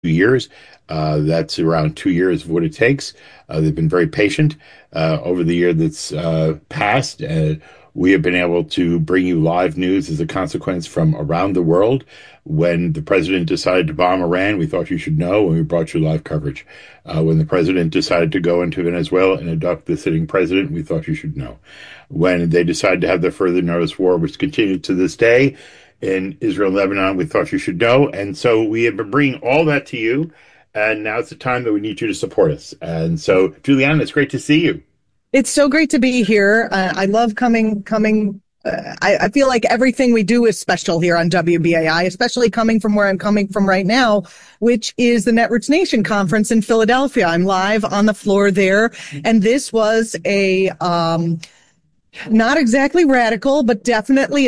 years. That's around 2 years of what it takes. They've been very patient over the year that's passed. We have been able to bring you live news as a consequence from around the world. When the president decided to bomb Iran, we thought you should know, and we brought you live coverage. When the president decided to go into Venezuela and abduct the sitting president, we thought you should know. When they decided to have the further notice war, which continued to this day, in Israel and Lebanon, we thought you should know. And so we have been bringing all that to you. And now it's the time that we need you to support us. And so, Juliana, it's great to see you. It's so great to be here. I love coming. I feel like everything we do is special here on WBAI, especially coming from where I'm coming from right now, which is the Netroots Nation conference in Philadelphia. I'm live on the floor there. And this was not exactly radical, but definitely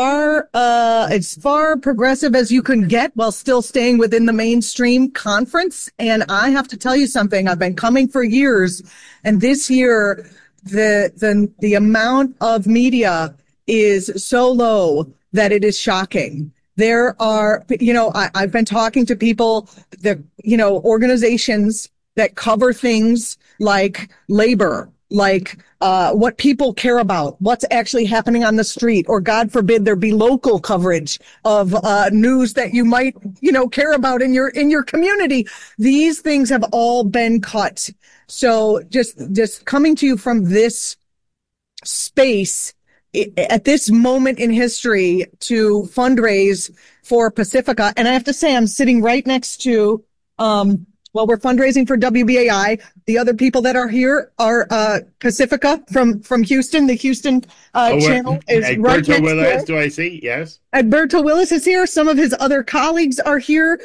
as far progressive as you can get while still staying within the mainstream conference. And I have to tell you something. I've been coming for years, and this year the amount of media is so low that it is shocking. There are, I've been talking to people that, organizations that cover things like labor, like what people care about, what's actually happening on the street, or God forbid there be local coverage of news that you might, care about in your community. These things have all been cut. So just coming to you from this space at this moment in history to fundraise for Pacifica. And I have to say, I'm sitting right next to, we're fundraising for WBAI. The other people that are here are Pacifica from Houston. The Houston channel is right Egberto next Willis, door. do I see? Yes. Egberto Willis is here. Some of his other colleagues are here.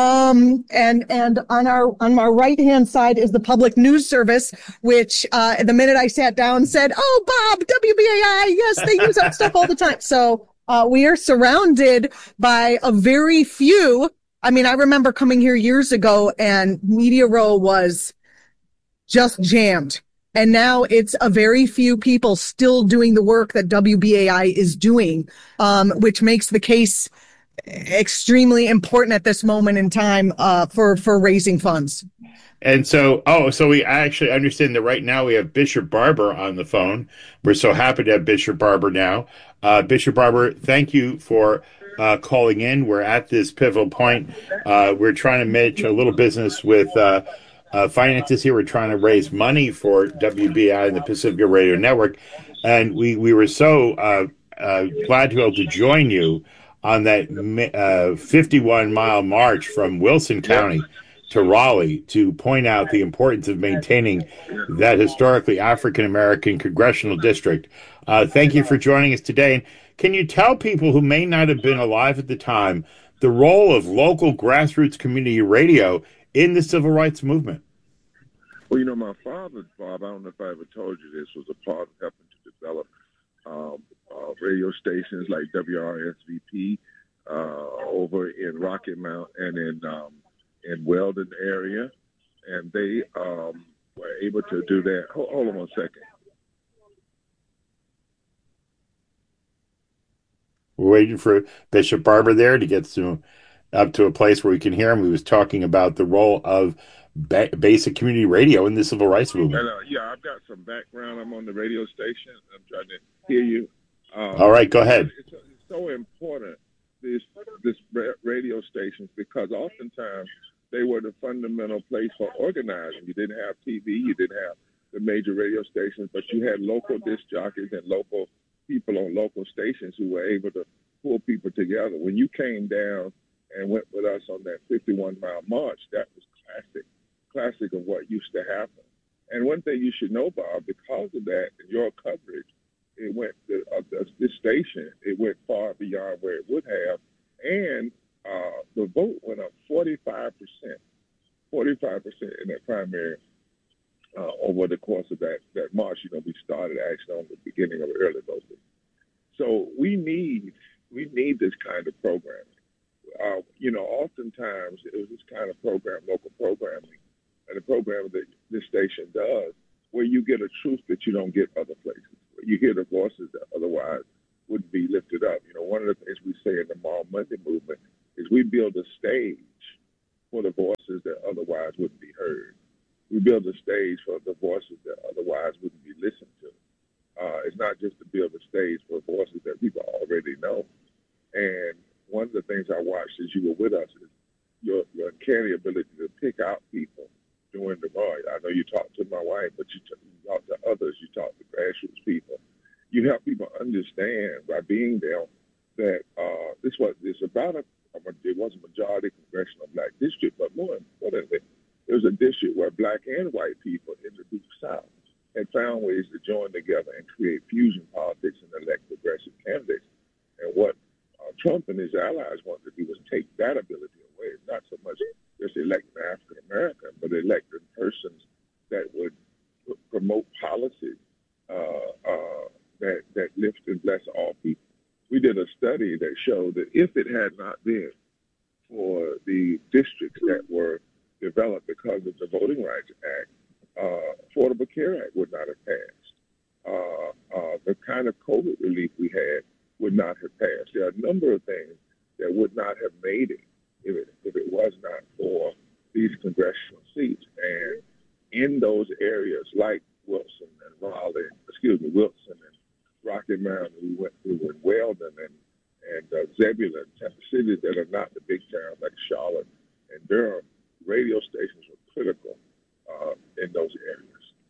And on our right hand side is the Public News Service, which the minute I sat down said, "Oh, Bob, WBAI, yes, they use our stuff all the time." So we are surrounded by a very few. I mean, I remember coming here years ago and Media Row was just jammed. And now it's a very few people still doing the work that WBAI is doing, which makes the case extremely important at this moment in time for raising funds. And so, so we actually understand that right now we have Bishop Barber on the phone. We're so happy to have Bishop Barber now. Bishop Barber, thank you for calling in. We're at this pivotal point. We're trying to make a little business with finances here. We're trying to raise money for WBI and the Pacifica Radio Network. And we were so glad to be able to join you on that 51-mile march from Wilson County to Raleigh to point out the importance of maintaining that historically African-American congressional district. Thank you for joining us today. Can you tell people who may not have been alive at the time the role of local grassroots community radio in the civil rights movement? Well, my father, Bob, I don't know if I ever told you this, was a part of helping to develop radio stations like WRSVP over in Rocky Mount and in Weldon area, and they were able to do that. Hold on one second. We're waiting for Bishop Barber there to get up to a place where we can hear him. He was talking about the role of basic community radio in the civil rights movement. And, I've got some background. I'm on the radio station. I'm trying to hear you. All right, go ahead. It's so important, this radio stations, because oftentimes they were the fundamental place for organizing. You didn't have TV, you didn't have the major radio stations, but you had local disc jockeys and local people on local stations who were able to pull people together. When you came down and went with us on that 51-mile march, that was classic of what used to happen. And one thing you should know, Bob, because of that and your coverage, it went this station, it went far beyond where it would have, and the vote went up 45% in that primary over the course of that march. We started actually on the beginning of early voting. So we need this kind of programming. Oftentimes it was this kind of local programming, and the program that this station does, where you get a truth that you don't get other places. You hear the voices that otherwise wouldn't be lifted up. One of the things we say in the Mall Monday movement is we build a stage for the voices that otherwise wouldn't be heard. We build a stage for the voices that otherwise wouldn't be listened to. It's not just to build a stage for voices that people already know. And one of the things I watched as you were with us is your uncanny ability to pick out people during the ride. I know you talk to my wife, but you talk to others. You talk to grassroots people. You help people understand by being there that it's about it was a majority congressional black district, but more importantly, it was a district where black and white people in the Deep South had found ways to join together and create fusion politics and elect progressive candidates. And what Trump and his allies wanted to do was take that ability away, not so much just electing African American, but electing persons that would promote policies that lift and bless all people. We did a study that showed that if it had not been for the districts that were developed because of the Voting Rights Act, Affordable Care Act would not have passed. The kind of COVID relief we had would not have passed. There are a number of things that would not have made it if it was not for these congressional seats. And in those areas like Wilson and Wilson and Rocky Mount, we went through in Weldon and Zebulon, cities that are not the big towns like Charlotte and Durham, radio stations were critical in those areas.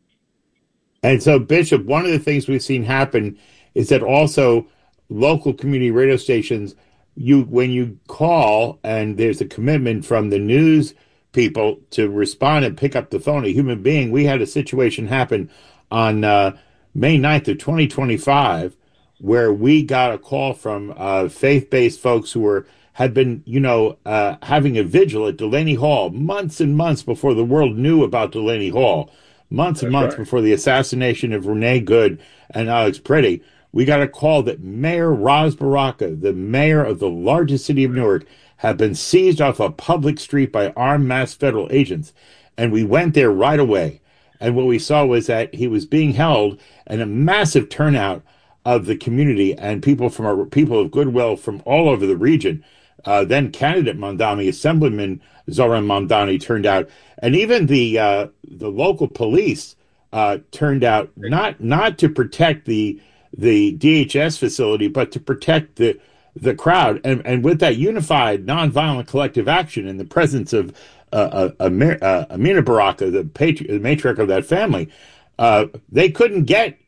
And so, Bishop, one of the things we've seen happen is that also local community radio stations, when you call and there's a commitment from the news people to respond and pick up the phone, a human being. We had a situation happen on May 9th of 2025 where we got a call from faith-based folks who had been, having a vigil at Delaney Hall months and months before the world knew about Delaney Hall, months and months before the assassination of Renee Good and Alex Pretty. We got a call that Mayor Ras Baraka, the mayor of the largest city of Newark, had been seized off a public street by armed masked federal agents. And we went there right away. And what we saw was that he was being held, and a massive turnout of the community and people of goodwill from all over the region. Then candidate Mamdani, Assemblyman Zohran Mamdani turned out, and even the local police turned out not to protect the DHS facility, but to protect the crowd. And with that unified nonviolent collective action in the presence of Amina Baraka, the matriarch of that family, they couldn't get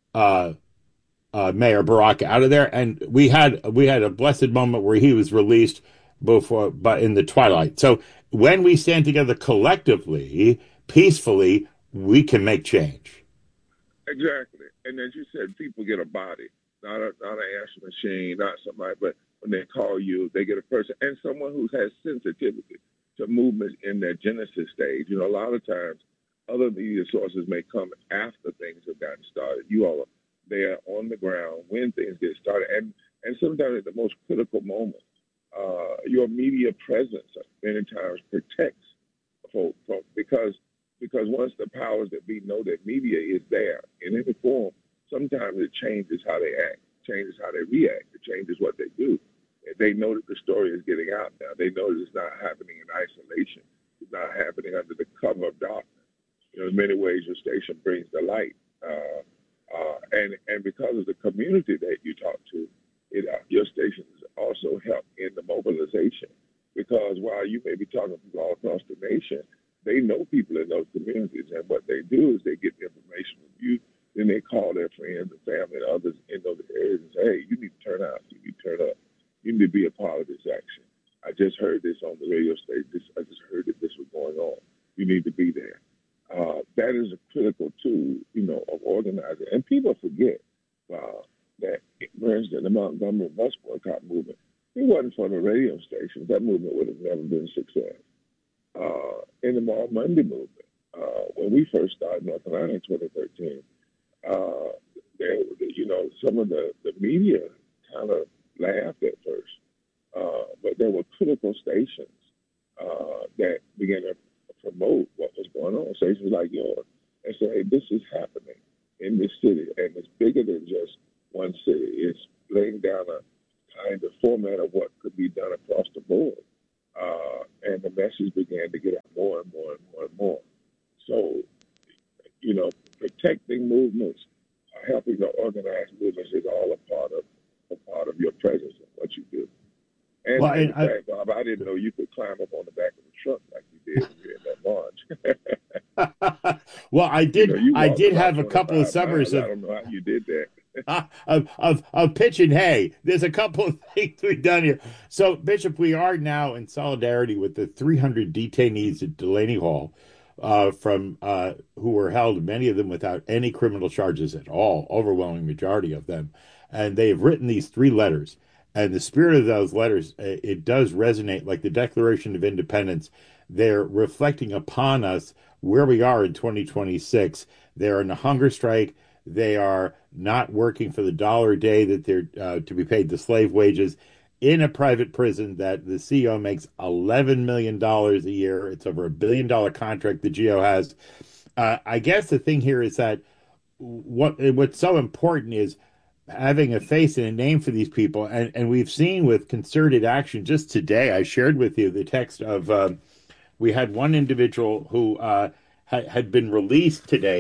Mayor Baraka out of there, and we had a blessed moment where he was released but in the twilight. So when we stand together collectively, peacefully, we can make change. Exactly, and as you said, people get a body, not an answer machine, not somebody, but when they call you, they get a person and someone who has sensitivity to movement in their genesis stage. A lot of times, other media sources may come after things have gotten started. You all are there on the ground when things get started, and sometimes at the most critical moment, your media presence many times protects folks because once the powers that be know that media is there in any form, sometimes it changes how they act, changes how they react, it changes what they do. They know that the story is getting out now. They know that it's not happening in isolation. It's not happening under the cover of darkness. In many ways, your station brings the light. And because of the community that you talk to, your stations also help in the mobilization. Because while you may be talking to people all across the nation, they know people in those communities. And what they do is they get the information from you. Then they call their friends and family and others in those areas and say, hey, you need to turn out. You need to turn up. You need to be a part of this action. I just heard this on the radio station. I just heard that this was going on. You need to be there. That is a critical tool, of organizing. And people forget that, for instance, the Montgomery bus boycott movement, it wasn't for the radio stations. That movement would have never been a success. In the Maul Monday movement, when we first started in North Carolina in 2013, some of the media kind of laughed at first, but there were critical stations that began to promote what was going on. Stations like yours, and say, hey, this is happening in this city, and it's bigger than just one city. It's laying down a kind of format of what could be done across the board. And the message began more and more and more and more. So, protecting movements, helping to organize movements is all a part of your presence and what you do. And Well, in and fact, Bob, I didn't know you could climb up on the back of the truck like you did when you're in that march. well, You I walked did about have a couple of 25 summers miles. I of don't know how you did that. of pitching hay. There's a couple of things we've done here. So, Bishop, we are now in solidarity with the 300 detainees at Delaney Hall, from who were held, many of them without any criminal charges at all, overwhelming majority of them, and they have written these 3 letters. And the spirit of those letters, it does resonate like the Declaration of Independence. They're reflecting upon us where we are in 2026. They're in a hunger strike. They are not working for the dollar a day that they're to be paid the slave wages in a private prison that the CEO makes $11 million a year. It's over $1 billion contract the GO has. I guess the thing here is that what's so important is having a face and a name for these people, and we've seen with concerted action. Just today, I shared with you the text of we had one individual who had been released today.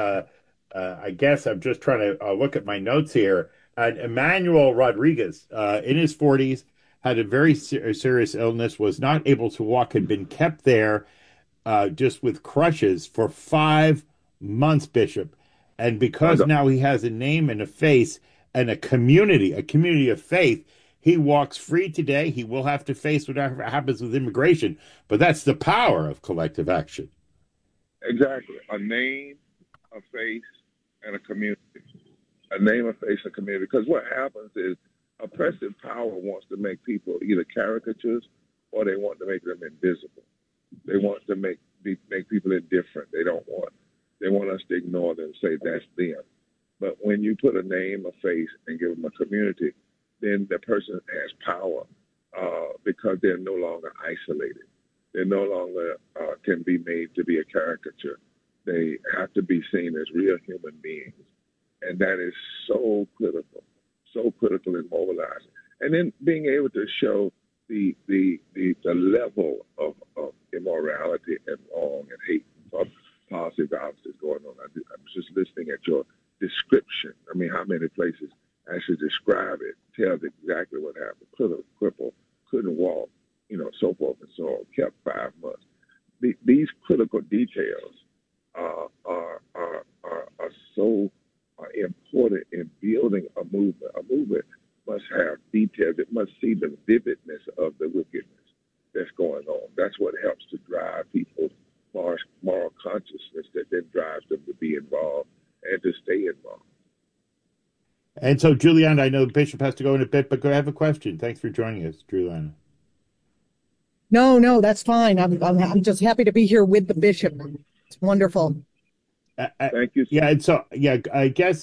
I guess I'm just trying to look at my notes here. Emmanuel Rodriguez, in his 40s, had a very serious illness, was not able to walk, had been kept there just with crutches for 5 months, Bishop. And because now he has a name and a face and a community of faith, he walks free today. He will have to face whatever happens with immigration, but that's the power of collective action. Exactly. A name, a face, and a community. A name, a face, and a community. Because what happens is oppressive power wants to make people either caricatures or they want to make them invisible. They want to make people indifferent. They want us to ignore them and say that's them. But when you put a name, a face, and give them a community, then the person has power because they're no longer isolated. They no longer can be made to be a caricature. They have to be seen as real human beings. And that is so critical in mobilizing. And then being able to show the level of immorality and wrong and hate and policy violence is going on. I'm just listening at your description. I mean, how many places actually describe it, tells exactly what happened. Crippled, couldn't walk, so forth and so on, kept 5 months. These critical details are so important in building a movement. A movement must have details. It must see the vividness of the wickedness that's going on. That's what helps to drive people's moral consciousness that then drives them to be involved and to stay involved. And so, Juliana, I know the Bishop has to go in a bit, but I have a question. Thanks for joining us, Juliana. No, that's fine. I'm just happy to be here with the Bishop. It's wonderful. Thank you. Yeah, and so I guess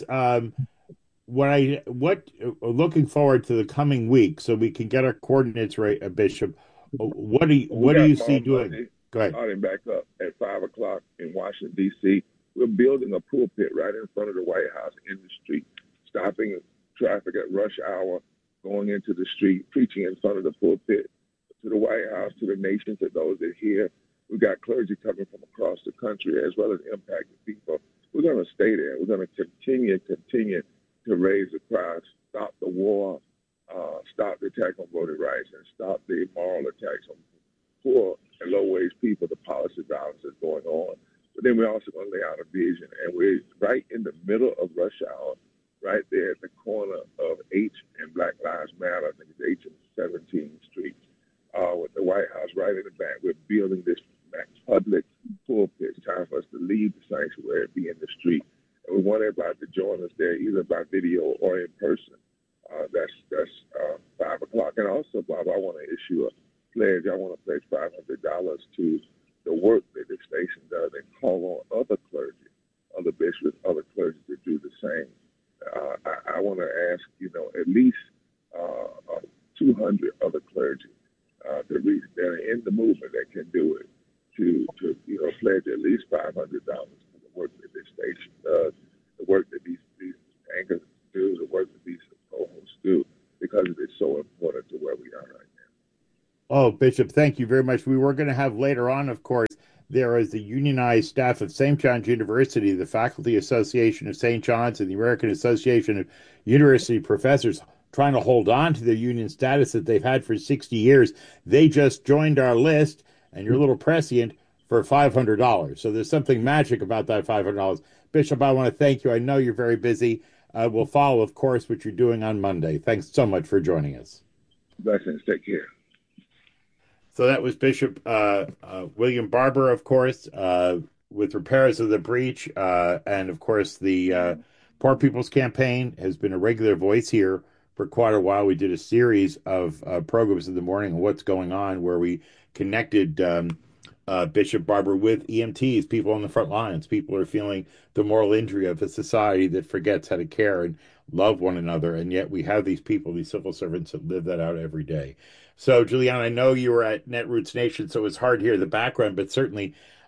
looking forward to the coming week, so we can get our coordinates right, Bishop. What do you see doing? Monday, Go ahead. Starting back up at 5 o'clock in Washington D.C., we're building a pulpit right in front of the White House in the street, stopping traffic at rush hour, going into the street, preaching in front of the pulpit to the White House, to the nation, to those that hear. We've got clergy coming from across the country as well as impacted people. We're going to stay there. We're going to continue to raise the cry, stop the war, stop the attack on voting rights, and stop the immoral attacks on poor and low-wage people, the policy violence that's going on. But then we're also going to lay out a vision, and we're right in the middle of rush hour, right there at the corner of H and Black Lives Matter. I think it's H and 17th Street, with the White House right in the back. We're building this public pulpit. It's time for us to leave the sanctuary, be in the street. And we want everybody to join us there, either by video or in person. That's 5 o'clock. And also, Bob, I want to issue a pledge. I want to pledge $500 to the work that the station does and call on other clergy, other bishops, other clergy to do the same. I want to ask, at least 200 other clergy to reach there in the movement that can do it, to pledge at least $500 for the work that this station does, the work that these anchors do, the work that these co-hosts do, because it is so important to where we are right now. Oh, Bishop, thank you very much. We were going to have later on, of course, there is the unionized staff of St. John's University, the Faculty Association of St. John's, and the American Association of University Professors trying to hold on to their union status that they've had for 60 years. They just joined our list, and you're a little prescient, for $500. So there's something magic about that $500. Bishop, I want to thank you. I know you're very busy. We'll follow, of course, what you're doing on Monday. Thanks so much for joining us. Blessings. Take care. So that was Bishop William Barber, of course, with repairs of the breach. And, of course, the Poor People's Campaign has been a regular voice here for quite a while. We did a series of programs in the morning on what's going on, where we connected Bishop Barber with EMTs, people on the front lines. People are feeling the moral injury of a society that forgets how to care and love one another. And yet we have these people, these civil servants, that live that out every day. So, Juliana, I know you were at Netroots Nation, so it's hard to hear the background, but certainly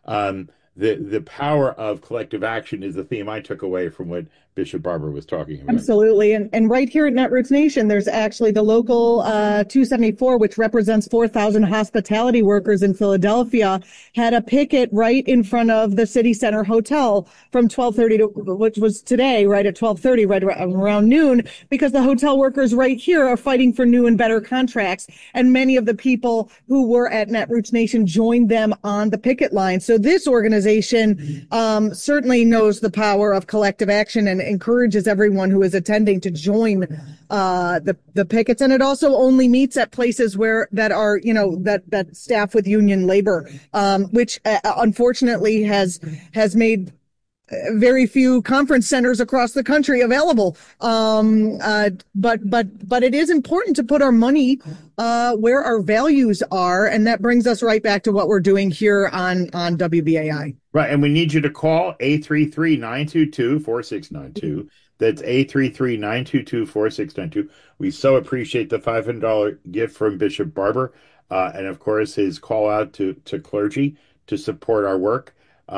the power of collective action is the theme I took away from what Bishop Barber was talking about. Absolutely. And right here at Netroots Nation, there's actually the local 274, which represents 4,000 hospitality workers in Philadelphia, had a picket right in front of the City Center Hotel from 12:30 to, which was today, right at 12:30, right around noon, because the hotel workers right here are fighting for new and better contracts. And many of the people who were at Netroots Nation joined them on the picket line. So this organization certainly knows the power of collective action and encourages everyone who is attending to join the pickets. And it also only meets at places where that are, that staff with union labor, which unfortunately has made very few conference centers across the country available. But it is important to put our money where our values are, and that brings us right back to what we're doing here on WBAI. Right, and we need you to call 833-922-4692. That's 833-922-4692. We so appreciate the $500 gift from Bishop Barber, and of course his call out to clergy to support our work.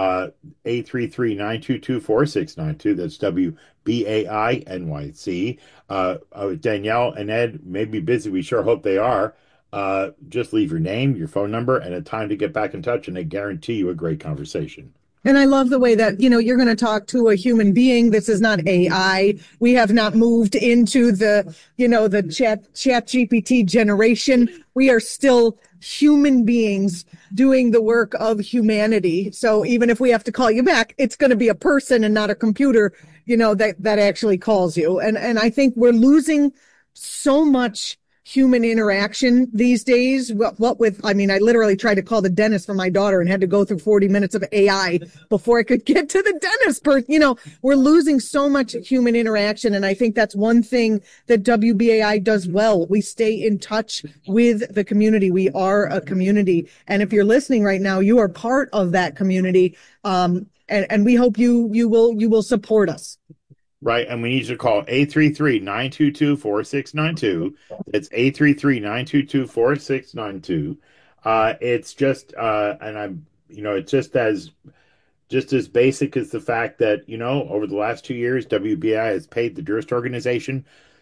833-922-4692. That's WBAI NYC. Danielle and Ed may be busy. We sure hope they are. Just leave your name, your phone number, and a time to get back in touch, and I guarantee you a great conversation. And I love the way that, you're going to talk to a human being. This is not AI. We have not moved into the chat GPT generation. We are still human beings doing the work of humanity. So even if we have to call you back, it's going to be a person and not a computer, that actually calls you. And I think we're losing so much human interaction these days. I literally tried to call the dentist for my daughter and had to go through 40 minutes of AI before I could get to the dentist. We're losing so much human interaction. And I think that's one thing that WBAI does well. We stay in touch with the community. We are a community. And if you're listening right now, you are part of that community. And we hope you will support us. Right, and we need you to call 833-922-4692. It's 833-922-4692. It's just, and I'm, it's just as basic as the fact that, over the last 2 years, WBI has paid the Durst organization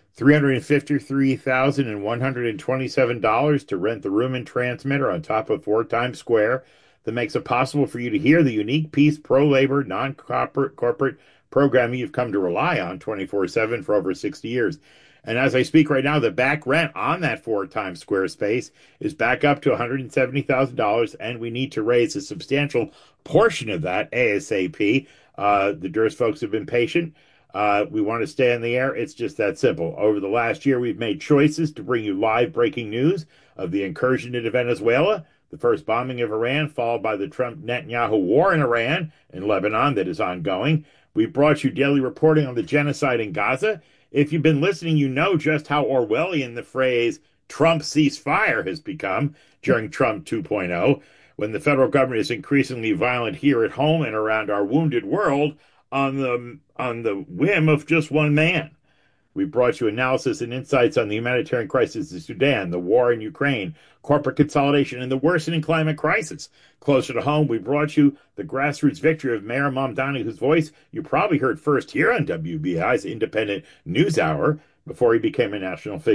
$353,127 to rent the room and transmitter on top of 4 Times Square that makes it possible for you to hear the unique peace, pro-labor, non-corporate programming you've come to rely on 24/7 for over 60 years. And as I speak right now, the back rent on that 4 Times Square space is back up to $170,000, and we need to raise a substantial portion of that ASAP. The Durst folks have been patient. We want to stay in the air. It's just that simple. Over the last year, we've made choices to bring you live breaking news of the incursion into Venezuela, the first bombing of Iran, followed by the Trump-Netanyahu war in Iran and Lebanon that is ongoing. We brought you daily reporting on the genocide in Gaza. If you've been listening, you know just how Orwellian the phrase Trump ceasefire has become during Trump 2.0, when the federal government is increasingly violent here at home and around our wounded world on the whim of just one man. We brought you analysis and insights on the humanitarian crisis in Sudan, the war in Ukraine, corporate consolidation, and the worsening climate crisis. Closer to home, we brought you the grassroots victory of Mayor Mamdani, whose voice you probably heard first here on WBI's Independent News Hour before he became a national figure.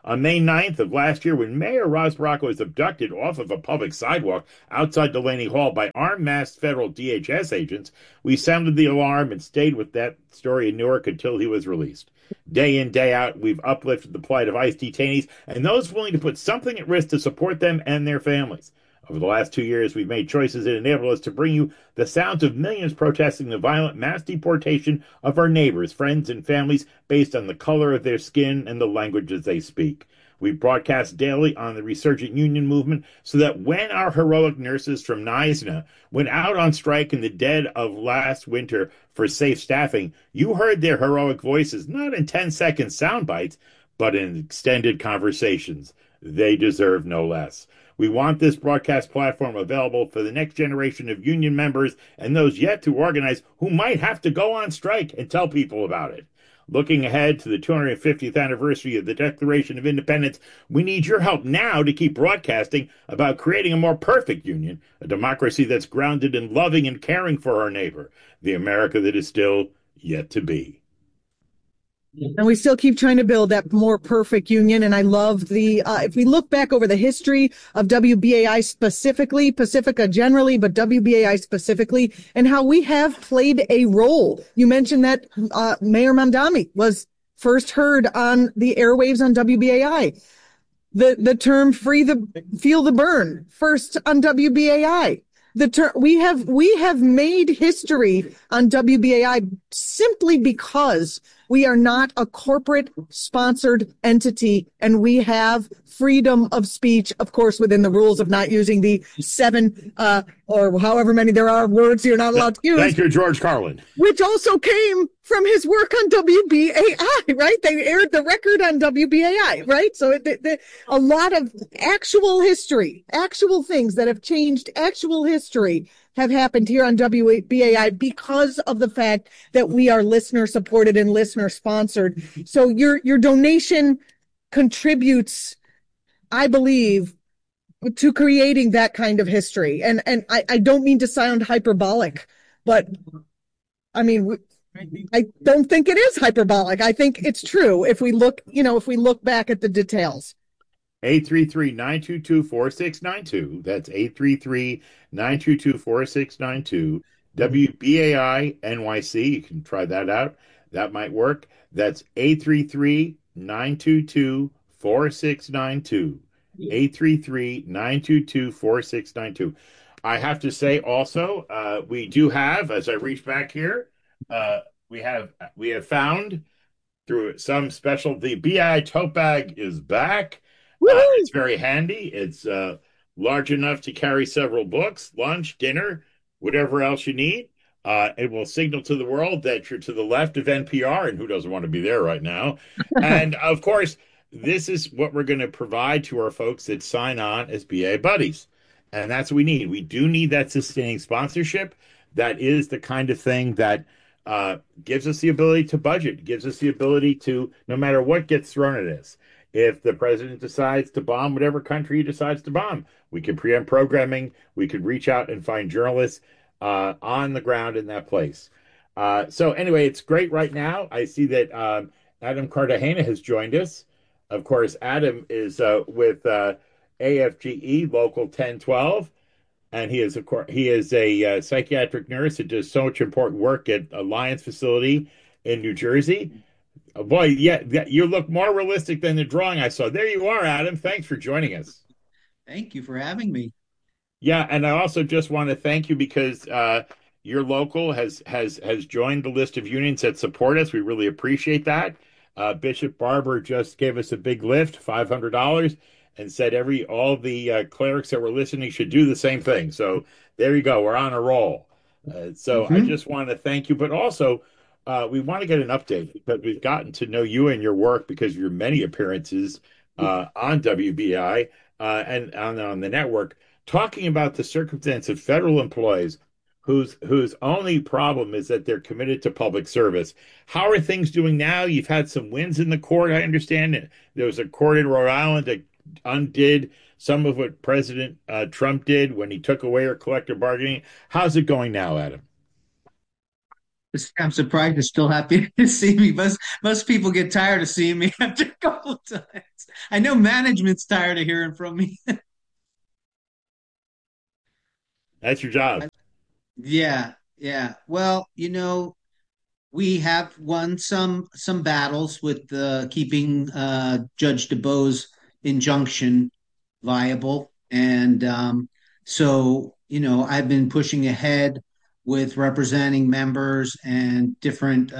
On May 9th of last year, when Mayor Ross Baracco was abducted off of a public sidewalk outside Delaney Hall by armed masked federal DHS agents, we sounded the alarm and stayed with that story in Newark until he was released. Day in, day out, we've uplifted the plight of ICE detainees and those willing to put something at risk to support them and their families. Over the last 2 years, we've made choices that enable us to bring you the sounds of millions protesting the violent mass deportation of our neighbors, friends, and families based on the color of their skin and the languages they speak. We broadcast daily on the resurgent union movement so that when our heroic nurses from NYSNA went out on strike in the dead of last winter for safe staffing, you heard their heroic voices, not in 10-second sound bites, but in extended conversations. They deserve no less. We want this broadcast platform available for the next generation of union members and those yet to organize who might have to go on strike and tell people about it. Looking ahead to the 250th anniversary of the Declaration of Independence, we need your help now to keep broadcasting about creating a more perfect union, a democracy that's grounded in loving and caring for our neighbor, the America that is still yet to be. And we still keep trying to build that more perfect union. And I love if we look back over the history of WBAI specifically, Pacifica generally, but WBAI specifically, and how we have played a role. You mentioned that Mayor Mamdani was first heard on the airwaves on WBAI. The term feel the burn, first on WBAI. We have made history on WBAI simply because we are not a corporate sponsored entity and we have freedom of speech, of course, within the rules of not using the 7 or however many there are words you're not allowed to use. Thank you, George Carlin. Which also came from his work on WBAI, right? They aired the record on WBAI, right? So a lot of actual history, actual things that have changed actual history have happened here on WBAI because of the fact that we are listener supported and listener sponsored. So your donation contributes, I believe, to creating that kind of history. And I don't mean to sound hyperbolic, but I mean, I don't think it is hyperbolic. I think it's true if we look back at the details. 833-922-4692. That's 833-922-4692. WBAI NYC. You can try that out. That might work. That's 833-922-4692. 833-922-4692. I have to say also, we do have, as I reach back here, we have found through some special, the BI tote bag is back. It's very handy. It's large enough to carry several books, lunch, dinner, whatever else you need. It will signal to the world that you're to the left of NPR, and who doesn't want to be there right now? And of course, this is what we're going to provide to our folks that sign on as BA buddies. And that's what we need. We do need that sustaining sponsorship. That is the kind of thing that gives us the ability to budget, gives us the ability to, no matter what gets thrown at us. If the president decides to bomb whatever country he decides to bomb, we can preempt programming. We could reach out and find journalists on the ground in that place. So anyway, it's great right now. I see that Adam Cartagena has joined us. Of course, Adam is with AFGE Local 1012, and he is a psychiatric nurse that does so much important work at Alliance facility in New Jersey. Oh boy, yeah, you look more realistic than the drawing I saw. There you are, Adam. Thanks for joining us. Thank you for having me. Yeah, and I also just want to thank you because your local has joined the list of unions that support us. We really appreciate that. Bishop Barber just gave us a big lift, $500, and said all the clerics that were listening should do the same thing. So there you go. We're on a roll. I just want to thank you, but also we want to get an update because we've gotten to know you and your work because of your many appearances on WBI and on the network, talking about the circumstance of federal employees whose only problem is that they're committed to public service. How are things doing now? You've had some wins in the court, I understand. There was a court in Rhode Island that undid some of what President Trump did when he took away our collective bargaining. How's it going now, Adam? I'm surprised you're still happy to see me. Most people get tired of seeing me after a couple of times. I know management's tired of hearing from me. That's your job. Yeah, yeah. Well, we have won some battles with keeping Judge DeBoe's injunction viable, and so I've been pushing ahead with representing members and different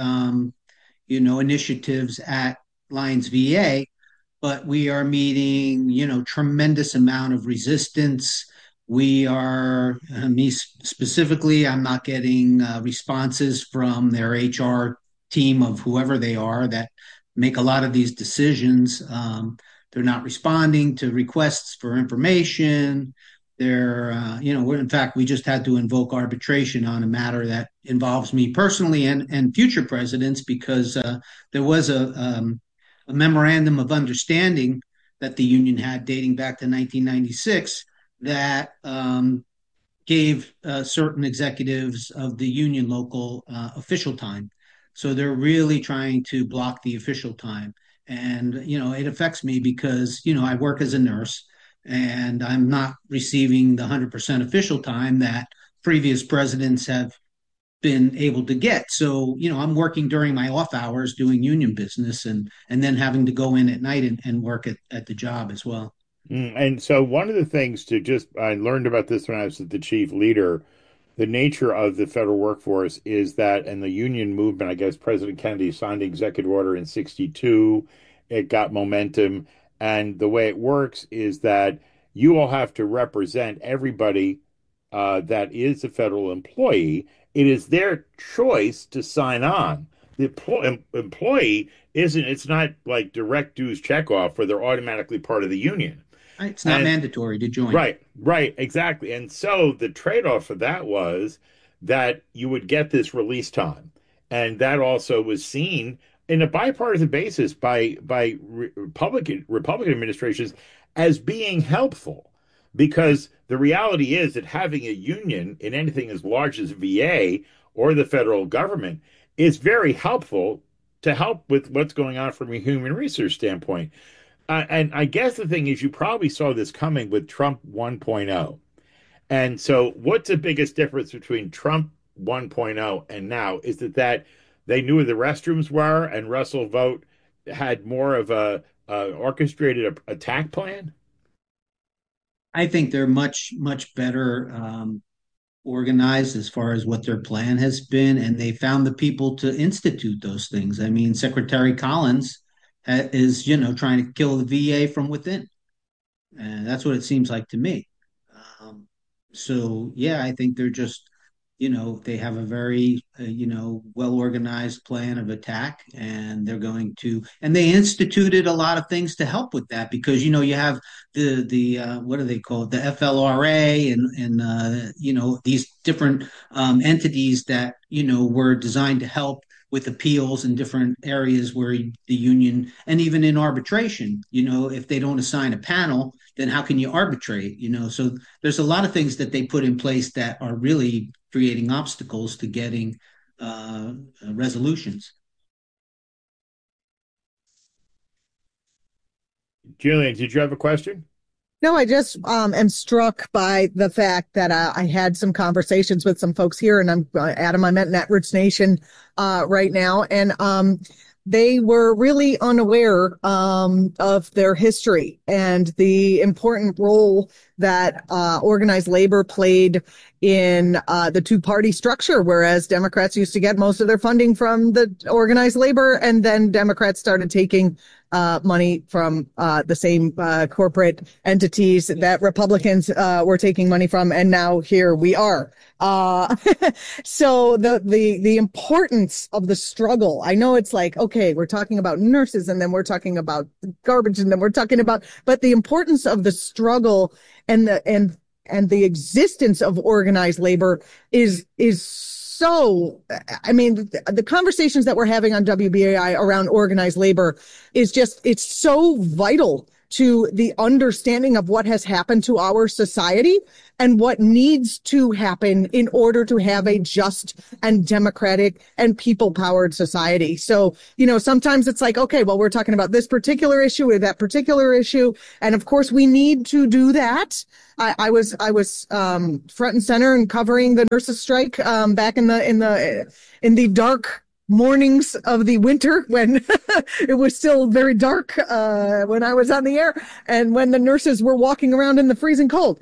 initiatives at Lions VA, but we are meeting, tremendous amount of resistance. We are, me specifically, I'm not getting responses from their HR team of whoever they are that make a lot of these decisions. They're not responding to requests for information. In fact, we just had to invoke arbitration on a matter that involves me personally and future presidents because there was a memorandum of understanding that the union had dating back to 1996 that gave certain executives of the union local official time. So they're really trying to block the official time. And, it affects me because, I work as a nurse and I'm not receiving the 100% official time that previous presidents have been able to get. So, I'm working during my off hours doing union business and then having to go in at night and work at the job as well. And so one of the things I learned about this when I was the chief leader. The nature of the federal workforce is that, and the union movement, I guess President Kennedy signed the executive order in 62. It got momentum. And the way it works is that you all have to represent everybody that is a federal employee. It is their choice to sign on. The employee it's not like direct dues checkoff where they're automatically part of the union. It's not And mandatory to join. right, exactly. And so the trade-off for that was that you would get this release time. And that also was seen in a bipartisan basis by Republican administrations as being helpful. Because the reality is that having a union in anything as large as VA or the federal government is very helpful to help with what's going on from a human resource standpoint. And I guess the thing is, you probably saw this coming with Trump 1.0. And so, what's the biggest difference between Trump 1.0 and now is that they knew where the restrooms were, and Russell Vogt had more of a orchestrated attack plan. I think they're much better organized as far as what their plan has been, and they found the people to institute those things. I mean, Secretary Collins is, trying to kill the VA from within, and that's what it seems like to me. Um, so, yeah, I think they're just, they have a very, well organized plan of attack, and and they instituted a lot of things to help with that because, you have the what do they call it, the FLRA and these different entities that, were designed to help with appeals in different areas where the union and even in arbitration, if they don't assign a panel, then how can you arbitrate? So there's a lot of things that they put in place that are really creating obstacles to getting resolutions. Julian, did you have a question? No, I just am struck by the fact that I had some conversations with some folks here, and I'm Adam. I'm at Netroots Nation right now, and they were really unaware of their history and the important role that organized labor played in the two-party structure, whereas Democrats used to get most of their funding from the organized labor, and then Democrats started taking money from the same corporate entities that Republicans were taking money from, and now here we are. So the importance of the struggle. I know it's like, okay, we're talking about nurses, and then we're talking about garbage, and then we're talking about, but the importance of the struggle and the existence of organized labor is so, I mean, the conversations that we're having on WBAI around organized labor is just, it's so vital to the understanding of what has happened to our society and what needs to happen in order to have a just and democratic and people-powered society. So, sometimes it's like, okay, well, we're talking about this particular issue or that particular issue. And of course, we need to do that. I was front and center and covering the nurses strike back in the dark mornings of the winter when it was still very dark when I was on the air and when the nurses were walking around in the freezing cold.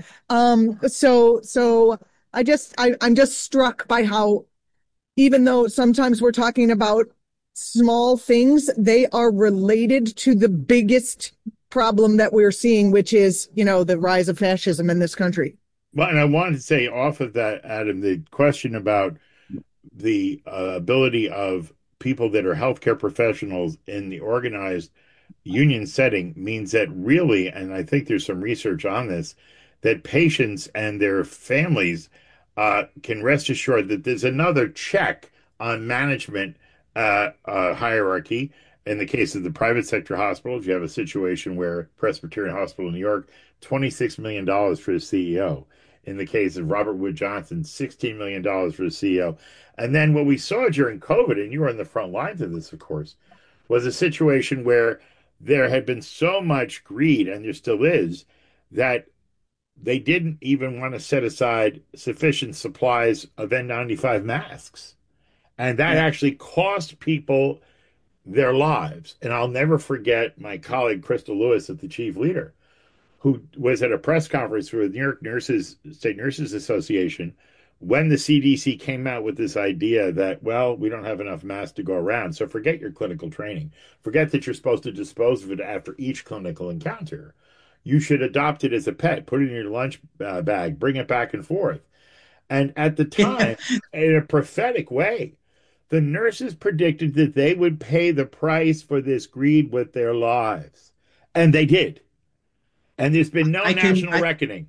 So I'm just struck by how, even though sometimes we're talking about small things, they are related to the biggest problem that we're seeing, which is, the rise of fascism in this country. Well, and I wanted to say off of that, Adam, the question about the ability of people that are healthcare professionals in the organized union setting means that really, and I think there's some research on this, that patients and their families can rest assured that there's another check on management hierarchy. In the case of the private sector hospitals, you have a situation where Presbyterian Hospital in New York, $26 million for the CEO. In the case of Robert Wood Johnson, $16 million for the CEO. And then what we saw during COVID, and you were on the front lines of this, of course, was a situation where there had been so much greed, and there still is, that they didn't even want to set aside sufficient supplies of N95 masks. And that actually cost people their lives. And I'll never forget my colleague, Crystal Lewis, at the Chief Leader, who was at a press conference for the New York State Nurses Association when the CDC came out with this idea that, well, we don't have enough masks to go around, so forget your clinical training. Forget that you're supposed to dispose of it after each clinical encounter. You should adopt it as a pet, put it in your lunch bag, bring it back and forth. And at the time, in a prophetic way, the nurses predicted that they would pay the price for this greed with their lives. And they did. And there's been no national reckoning.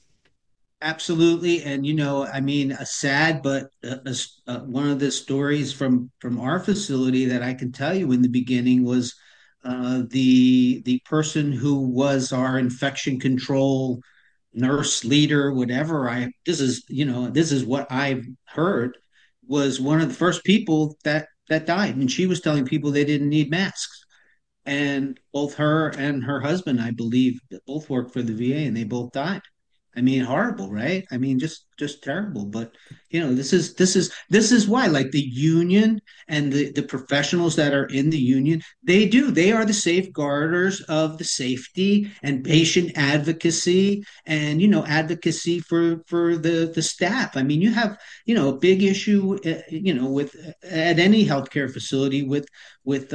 Absolutely. And, a sad, but one of the stories from our facility that I can tell you in the beginning was the person who was our infection control nurse leader, whatever. This is what I've heard, was one of the first people that died. And she was telling people they didn't need masks. And both her and her husband, I believe, both worked for the VA, and they both died. I mean, horrible, right? I mean, just terrible. But this is why, like, the union and the professionals that are in the union, they are the safeguarders of the safety and patient advocacy and advocacy for the staff. I mean, you have a big issue with at any healthcare facility with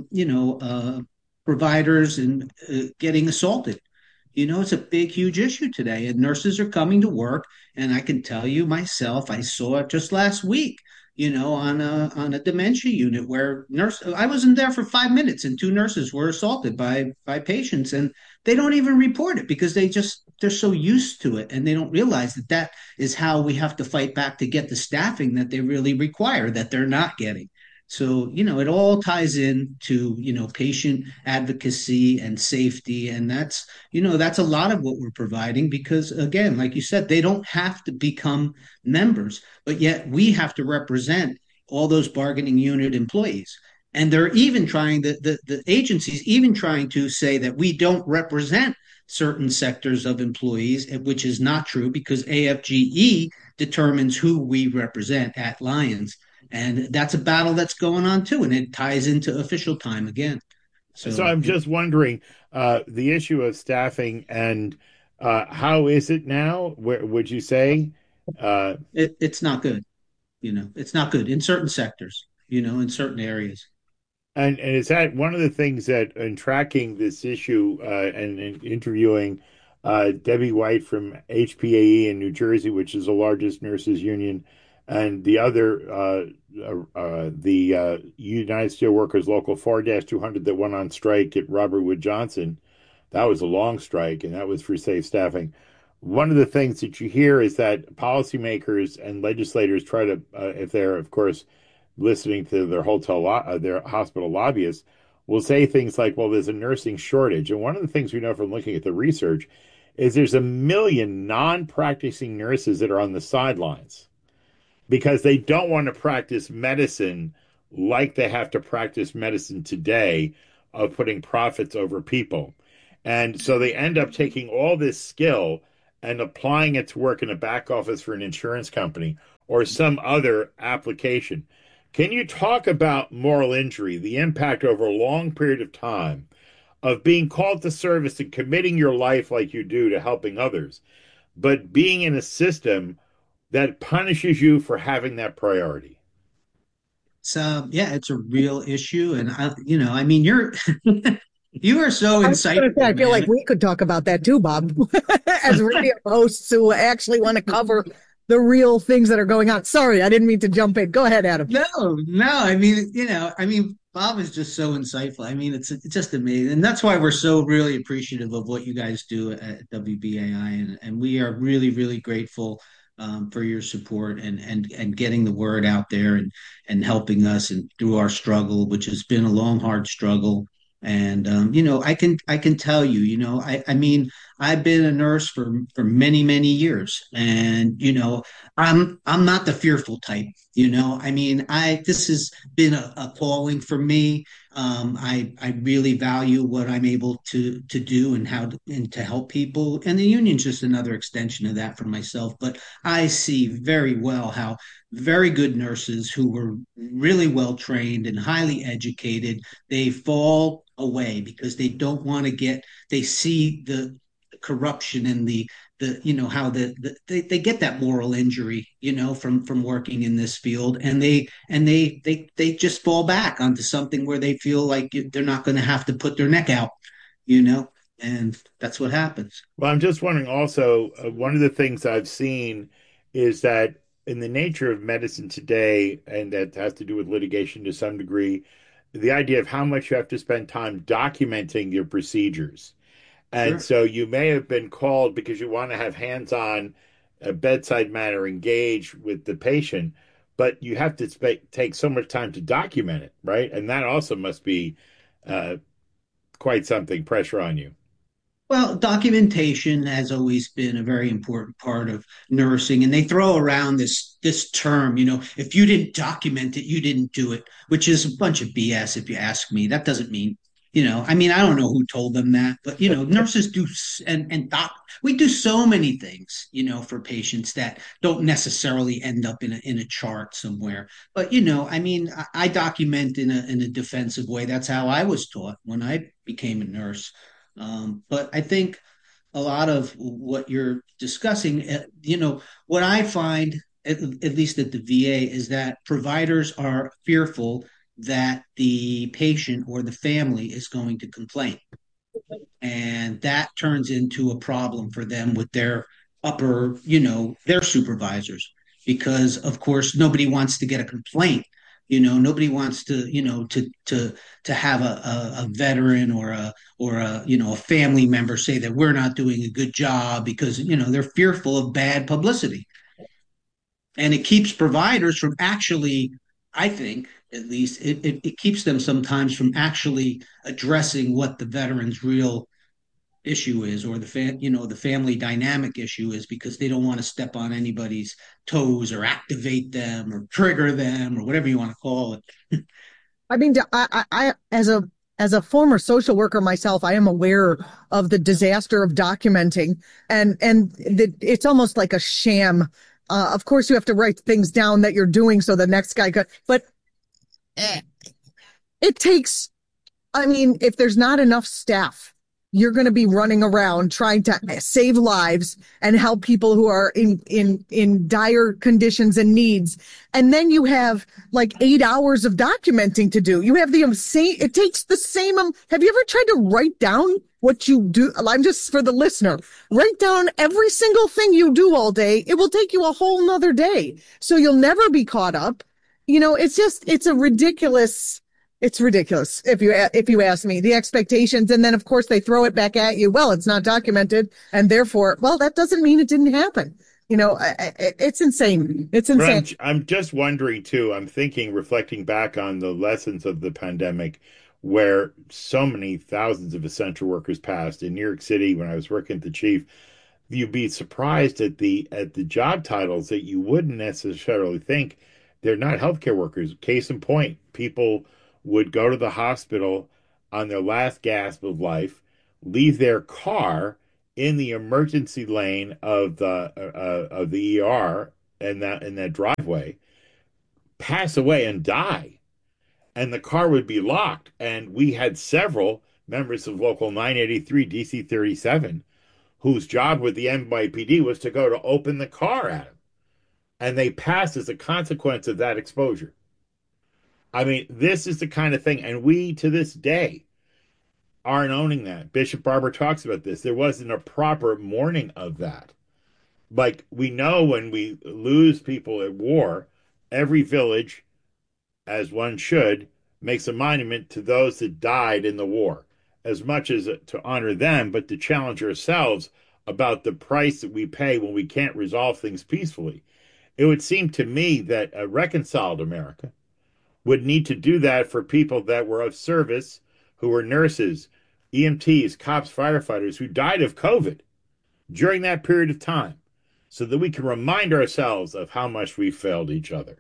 providers and getting assaulted. It's a big, huge issue today, and nurses are coming to work. And I can tell you myself, I saw it just last week, on a dementia unit where I wasn't there for 5 minutes, and two nurses were assaulted by patients, and they don't even report it because they're so used to it, and they don't realize that is how we have to fight back to get the staffing that they really require, that they're not getting. So, it all ties in to, patient advocacy and safety. And that's a lot of what we're providing because, again, like you said, they don't have to become members, but yet we have to represent all those bargaining unit employees. And they're even trying, the agencies even trying to say that we don't represent certain sectors of employees, which is not true because AFGE determines who we represent at Lions. And that's a battle that's going on too, and it ties into official time again. So I'm just wondering the issue of staffing and how is it now? Where would you say? It's not good. It's not good in certain sectors. In certain areas. And is that one of the things that in tracking this issue and in interviewing Debbie White from HPAE in New Jersey, which is the largest nurses union, and the other, the United Steelworkers Local 4-200 that went on strike at Robert Wood Johnson, that was a long strike, and that was for safe staffing. One of the things that you hear is that policymakers and legislators try to, if they're, of course, listening to their hospital lobbyists, will say things like, well, there's a nursing shortage. And one of the things we know from looking at the research is there's a million non-practicing nurses that are on the sidelines because they don't want to practice medicine like they have to practice medicine today of putting profits over people. And so they end up taking all this skill and applying it to work in a back office for an insurance company or some other application. Can you talk about moral injury, the impact over a long period of time of being called to service and committing your life like you do to helping others, but being in a system that punishes you for having that priority? So yeah, it's a real issue, and I mean, you're you are so I was going to say, insightful, I feel man. like we could talk about that too, Bob, as radio hosts who actually want to cover the real things that are going on. Sorry, I didn't mean to jump in. Go ahead, Adam. No, no, I mean, Bob is just so insightful. I mean, it's just amazing, and that's why we're so really appreciative of what you guys do at WBAI, and we are really, really grateful for your support and getting the word out there and helping us and through our struggle, which has been a long, hard struggle. And I can tell you, I mean, I've been a nurse for many, many years, and I'm not the fearful type. I mean, I this has been a calling for me. I really value what I'm able to do and to help people, and the union's just another extension of that for myself. But I see very well how very good nurses who were really well trained and highly educated, they fall away because they don't want to they see the corruption and how they get that moral injury from working in this field, and they just fall back onto something where they feel like they're not going to have to put their neck out, you know and that's what happens. Well, I'm just wondering also, one of the things I've seen is that in the nature of medicine today, and that has to do with litigation to some degree, the idea of how much you have to spend time documenting your procedures. And Sure. so you may have been called because you want to have hands-on, bedside manner engage with the patient, but you have to take so much time to document it, right? And that also must be uh, quite something pressure on you. Well, documentation has always been a very important part of nursing, and they throw around this term, if you didn't document it, you didn't do it, which is a bunch of BS if you ask me. That doesn't mean, I mean, I don't know who told them that, but nurses do and doc we do so many things, for patients that don't necessarily end up in a chart somewhere. But I mean, I document in a defensive way. That's how I was taught when I became a nurse. But I think a lot of what you're discussing, what I find, at least at the VA, is that providers are fearful that the patient or the family is going to complain. And that turns into a problem for them with their their supervisors, because of course nobody wants to get a complaint. Nobody wants to have a veteran or a family member say that we're not doing a good job, because they're fearful of bad publicity. And it keeps providers from actually, I think at least, it keeps them sometimes from actually addressing what the veteran's real issue is, or the family dynamic issue is, because they don't want to step on anybody's toes or activate them or trigger them or whatever you want to call it. I mean, as a former social worker myself, I am aware of the disaster of documenting, and it's almost like a sham. Of course, you have to write things down that you're doing so the next guy could, but it takes. I mean, if there's not enough staff, you're going to be running around trying to save lives and help people who are in dire conditions and needs. And then you have like 8 hours of documenting to do. You have it takes the same. Have you ever tried to write down what you do? I'm just, for the listener, write down every single thing you do all day. It will take you a whole nother day. So you'll never be caught up. It's ridiculous if you ask me, the expectations. And then of course they throw it back at you. Well, it's not documented, and therefore, well, that doesn't mean it didn't happen. It's insane. It's insane. I'm just wondering too, I'm thinking, reflecting back on the lessons of the pandemic, where so many thousands of essential workers passed. In New York City, when I was working at the chief, you'd be surprised at the job titles that you wouldn't necessarily think they're not healthcare workers. Case in point, people would go to the hospital on their last gasp of life, leave their car in the emergency lane of the ER and that driveway, pass away and die, and the car would be locked. And we had several members of Local 983 DC 37 whose job with the NYPD was to go to open the car at him. And they passed as a consequence of that exposure. I mean, this is the kind of thing, and we to this day aren't owning that. Bishop Barber talks about this. There wasn't a proper mourning of that. Like, we know when we lose people at war, every village, as one should, makes a monument to those that died in the war, as much as to honor them, but to challenge ourselves about the price that we pay when we can't resolve things peacefully. It would seem to me that a reconciled America would need to do that for people that were of service, who were nurses, EMTs, cops, firefighters, who died of COVID during that period of time, so that we can remind ourselves of how much we failed each other.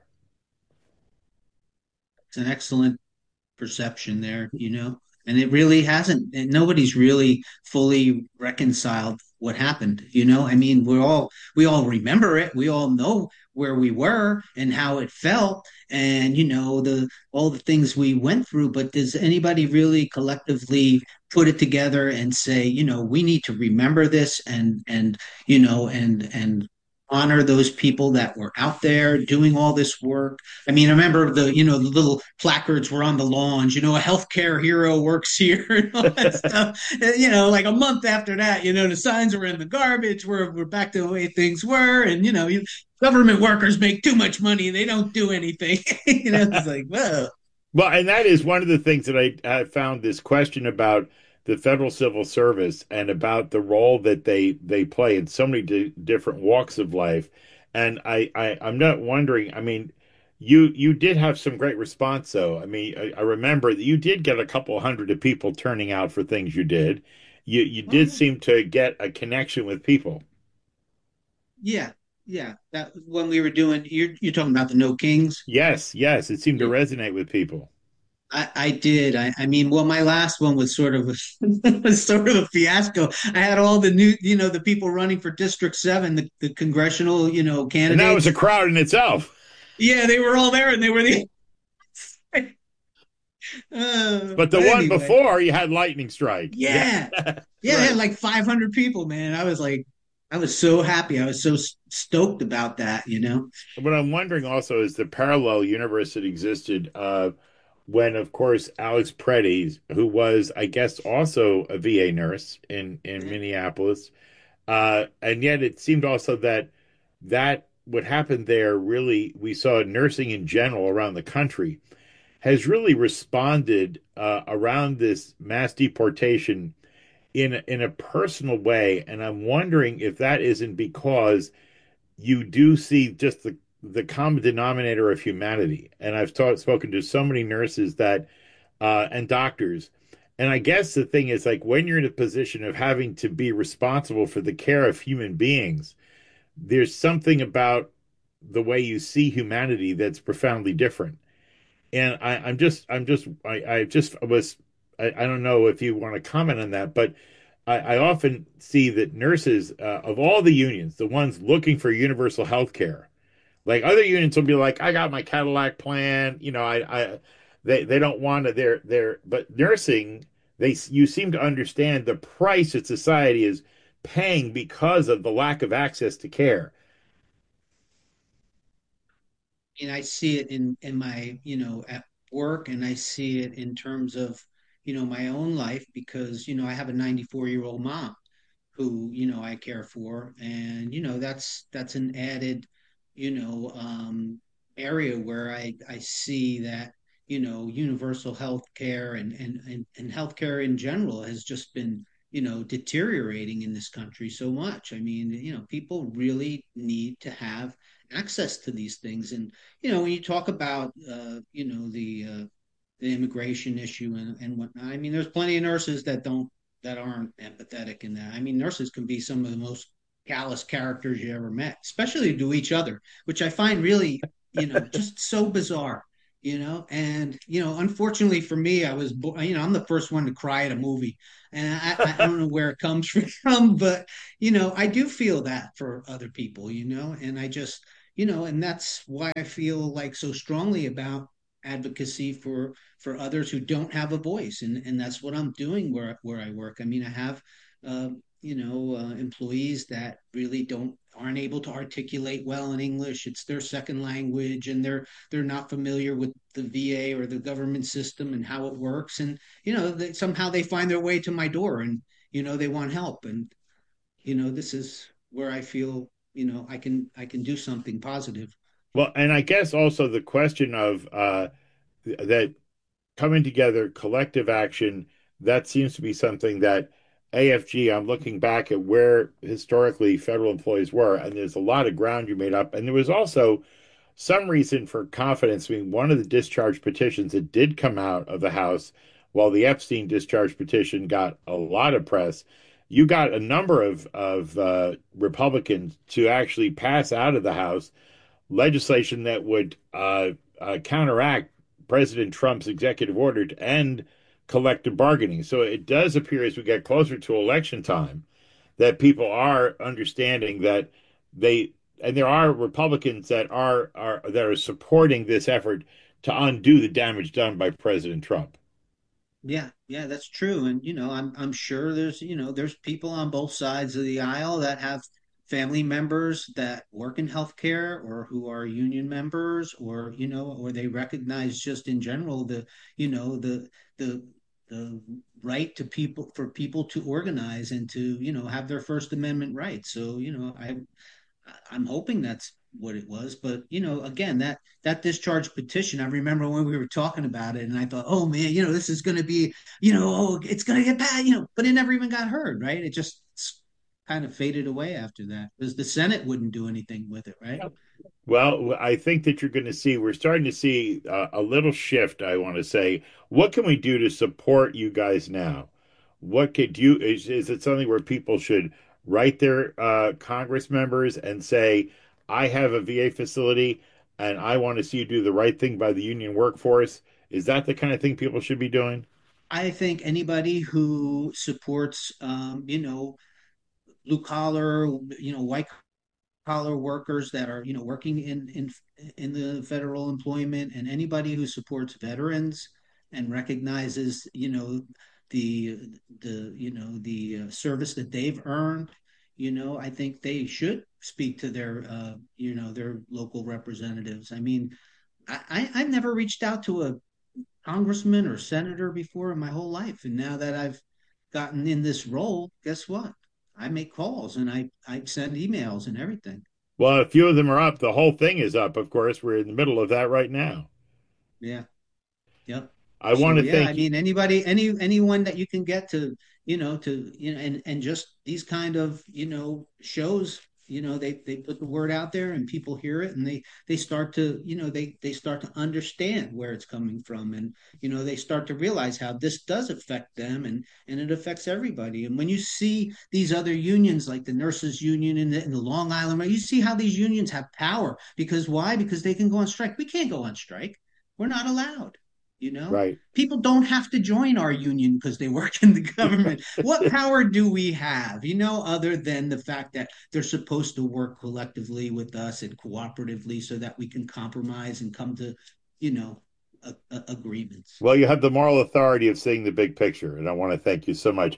It's an excellent perception there, and it really hasn't, and nobody's really fully reconciled what happened, I mean, we all remember it. We all know where we were and how it felt, and the all the things we went through, but does anybody really collectively put it together and say, we need to remember this, and and honor those people that were out there doing all this work. I mean, I remember the little placards were on the lawns, a healthcare hero works here and all that stuff. Like a month after that, the signs were in the garbage. We're back to the way things were. And, government workers make too much money. They don't do anything. It's like, whoa. Well, and that is one of the things that I found, this question about the federal civil service and about the role that they play in so many different walks of life. And I'm not wondering, I mean, you did have some great response, though. I mean, I remember that you did get a couple hundred of people turning out for things you did. You Oh, did yeah. seem to get a connection with people. Yeah. Yeah. That when we were doing, you're talking about the No Kings. Yes, yes, it seemed to Yeah. resonate with people. I did. I mean, well, my last one was sort of was sort of a fiasco. I had all the new, the people running for District 7, the congressional, And that was a candidates. crowd in itself. Yeah, they were all there, and they were the. But the But one anyway, before, you had lightning strike. Yeah, yeah, yeah, they had right. like 500 people, man. I was so happy. I was so stoked about that. What I'm wondering also is the parallel universe that existed when, of course, Alex Preddy, who was, I guess, also a VA nurse in Yeah. Minneapolis, and yet it seemed also that what happened there, really, we saw nursing in general around the country has really responded around this mass deportation in a personal way. And I'm wondering if that isn't because you do see just the common denominator of humanity. And I've spoken to so many nurses that and doctors. And I guess the thing is, like, when you're in a position of having to be responsible for the care of human beings, there's something about the way you see humanity that's profoundly different. And I just was, I don't know if you want to comment on that, but I often see that nurses, of all the unions, the ones looking for universal health care, like other unions will be like, I got my Cadillac plan, they don't want to, but nursing, you seem to understand the price that society is paying because of the lack of access to care. And I see it in my, at work, and I see it in terms of, my own life, because, I have a 94-year-old mom who, I care for. And, that's an added, area where I see that, universal health care and healthcare in general has just been, deteriorating in this country so much. I mean, people really need to have access to these things. And, when you talk about, the the immigration issue and whatnot. I mean, there's plenty of nurses that aren't empathetic in that. I mean, nurses can be some of the most callous characters you ever met, especially to each other, which I find really, just so bizarre. And unfortunately for me, I'm the first one to cry at a movie, and I don't know where it comes from, but I do feel that for other people, and I just, and that's why I feel like so strongly about advocacy for others who don't have a voice, and that's what I'm doing where I work. I mean, I have uh, employees that really don't aren't able to articulate well in English. It's their second language, and they're not familiar with the VA or the government system and how it works. And somehow they find their way to my door, and they want help. And this is where I feel I can do something positive. Well, and I guess also the question of that coming together, collective action, that seems to be something that AFG, I'm looking back at where historically federal employees were, and there's a lot of ground you made up. And there was also some reason for confidence. I mean, one of the discharge petitions that did come out of the House, while the Epstein discharge petition got a lot of press, you got a number of Republicans to actually pass out of the House legislation that would counteract President Trump's executive order to end collective bargaining. So it does appear as we get closer to election time that people are understanding that they and there are Republicans that are supporting this effort to undo the damage done by President Trump. Yeah, yeah, that's true. And I'm sure there's people on both sides of the aisle that have family members that work in healthcare or who are union members, or they recognize just in general you know, the the the right to people for people to organize and to, have their First Amendment rights. So, I'm hoping that's what it was. But again, that discharge petition, I remember when we were talking about it, and I thought, oh man, this is going to be, oh, it's going to get bad, but it never even got heard, right? It just kind of faded away after that because the Senate wouldn't do anything with it, right? Well, I think that we're starting to see a little shift, I want to say. What can we do to support you guys now? What could you, is it something where people should write their Congress members and say, I have a VA facility and I want to see you do the right thing by the union workforce? Is that the kind of thing people should be doing? I think anybody who supports, blue collar, white collar workers that are working in the federal employment, and anybody who supports veterans and recognizes the service that they've earned. I think they should speak to their local representatives. I mean, I've never reached out to a congressman or senator before in my whole life, and now that I've gotten in this role, guess what? I make calls and I send emails and everything. Well, a few of them are up. The whole thing is up, of course. We're in the middle of that right now. Yeah. Yep. I want So to yeah, I thank you. mean anyone that you can get to, and just these kind of, shows, they put the word out there and people hear it, and they start to, they start to understand where it's coming from, and they start to realize how this does affect them, and it affects everybody. And when you see these other unions like the nurses union in the Long Island, you see how these unions have power because why? Because they can go on strike. We can't go on strike. We're not allowed. Right. People don't have to join our union because they work in the government. What power do we have, other than the fact that they're supposed to work collectively with us and cooperatively so that we can compromise and come to, you know, agreements. Well, you have the moral authority of seeing the big picture, and I want to thank you so much.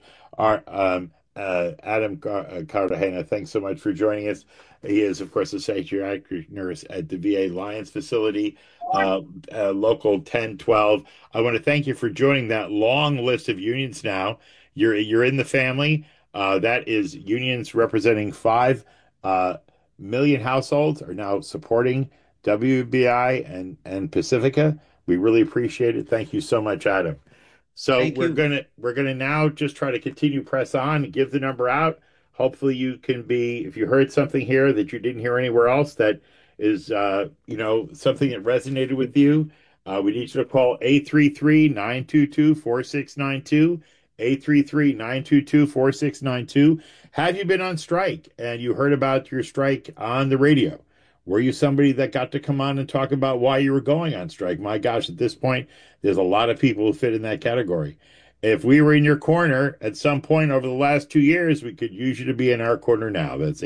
Adam Cartagena, thanks so much for joining us. He is, of course, a psychiatric nurse at the VA Lions facility, local 1012. I want to thank you for joining that long list of unions now. You're in the family. That is unions representing 5 million households are now supporting WBI and Pacifica. We really appreciate it. Thank you so much, Adam. So Thank you. we're gonna now just try to continue press on and give the number out. Hopefully you can be if you heard something here that you didn't hear anywhere else that is something that resonated with you. We need you to call 833-922-4692, 833-922-4692. Have you been on strike and you heard about your strike on the radio? Were you somebody that got to come on and talk about why you were going on strike? My gosh, at this point, there's a lot of people who fit in that category. If we were in your corner at some point over the last 2 years, we could use you to be in our corner now. That's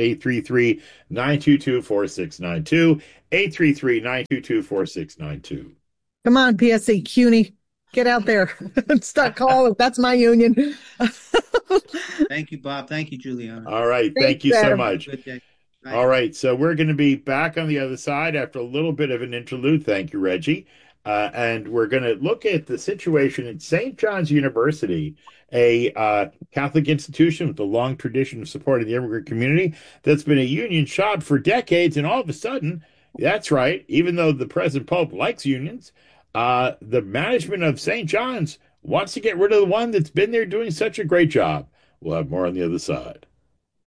833-922-4692, 833-922-4692. Come on, PSC CUNY, get out there and start calling. That's my union. Thank you, Bob. Thank you, Juliana. All right. Thanks, Thank you so Adam. much. Good day. Bye. All right. So we're going to be back on the other side after a little bit of an interlude. Thank you, Reggie. And we're going to look at the situation at St. John's University, a Catholic institution with a long tradition of supporting the immigrant community that's been a union shop for decades. And all of a sudden, that's right, even though the present Pope likes unions, the management of St. John's wants to get rid of the one that's been there doing such a great job. We'll have more on the other side.